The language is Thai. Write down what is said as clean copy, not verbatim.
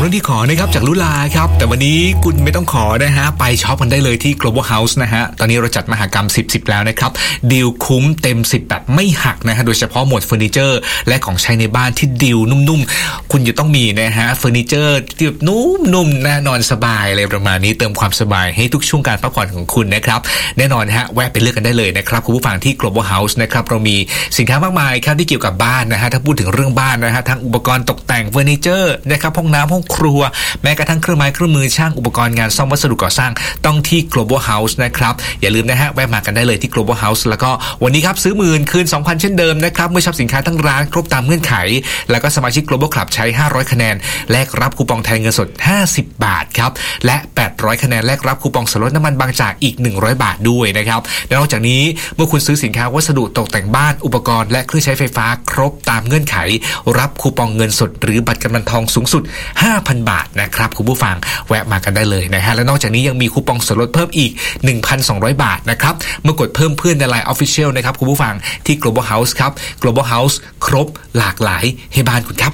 เรื่องที่ขอนะครับจากลุลาครับแต่วันนี้คุณไม่ต้องขอนะฮะไปช็อปกันได้เลยที่ Global House นะฮะตอนนี้เราจัดมหกรรม10แล้วนะครับดีลคุ้มเต็ม10แบบไม่หักนะฮะโดยเฉพาะหมวดเฟอร์นิเจอร์และของใช้ในบ้านที่ดีลนุ่มๆคุณจะต้องมีนะฮะเฟอร์นิเจอร์ที่แบบนุ่มๆน่านอนสบายอะไรประมาณนี้เติมความสบายให้ทุกช่วงการพักผ่อนของคุณนะครับแน่นอนฮะแวะไปเลือกกันได้เลยนะครับคุณผู้ฟังที่ Global House นะครับเรามีสินค้ามากมายครับที่เกี่ยวกับบ้านนะฮะถ้าพูดถึงเรื่องบ้านนะฮะทั้งอุปกรณ์ตกแต่งเฟอร์นิเจอร์นะครับห้องน้ำห้องครัวแม้กระทั่งเครื่องไม้เครื่องมือช่างอุปกรณ์งานซ่อมวัสดุก่อสร้างต้องที่ Global House นะครับอย่าลืมนะฮะแวะมากันได้เลยที่ Global House แล้วก็วันนี้ครับซื้อ10,000คืน 2,000 เช่นเดิมนะครับเมื่อช็อปสินค้าทั้งร้านครบตามเงื่อนไขแล้วก็สมาชิก Global Club ใช้500คะแนนแลกรับคูปองแทนเงินสด50 บาทครับและ800คะแนนแลกรับคูปองส่วนลดน้ำมันบางจากอีก100 บาทด้วยนะครับและนอกจากนี้เมื่อคุณซื้อสินค้าวัสดุตกแต่งบ้านอุปกรณ์และเครื่องใช้ไฟฟ้าครบตามเงื่อนไขรับคูปองเงินสดหรือบัตรกำนันทองสูงสุด 5,000 บาทนะครับคุณผู้ฟังแวะมากันได้เลยนะฮะและนอกจากนี้ยังมีคูปองส่วนลดเพิ่มอีก 1,200 บาทนะครับเมื่อกดเพิ่มเพื่อนใน LINE Official นะครับคุณผู้ฟังที่ Global House ครับ Global House ครบหลากหลายให้บ้านคุณครับ